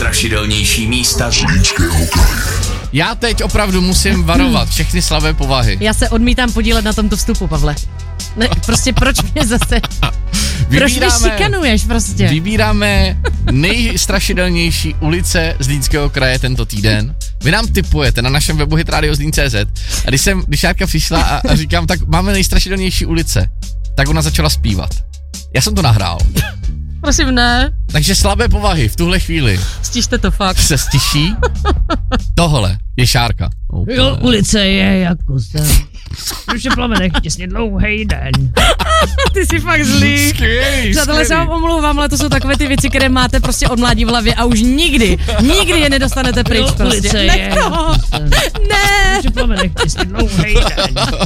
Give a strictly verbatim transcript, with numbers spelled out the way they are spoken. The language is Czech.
nejstrašidelnější místa Zlínského kraje. Já teď opravdu musím varovat všechny slavé povahy. Já se odmítám podílet na tomto vstupu, Pavle. Ne, prostě proč mě zase... Proč mě šikanuješ prostě? Vybíráme nejstrašidelnější ulice Zlínského kraje tento týden. Vy nám tipujete na našem webu hitradio zlín tečka cé zet. A když jsem, když Járka přišla a, a říkám, tak máme nejstrašidelnější ulice, tak ona začala zpívat. Já jsem to nahrál. Prosím, ne. Takže slabé povahy v tuhle chvíli. Stište to fakt. Se stiší. Tohle je Šárka. Jo, ulice je jako sen. Už je plamenech těsně dlouhej den. Ty jsi fakt zlý. Skvělý, Přátelé, se vám omlouvám, ale to jsou takové ty věci, které máte prostě od mládí v hlavě a už nikdy, nikdy je nedostanete pryč Jo, prostě. ulice Nech je to. jako sen. Ne. Už je plamenech těsně dlouhej den.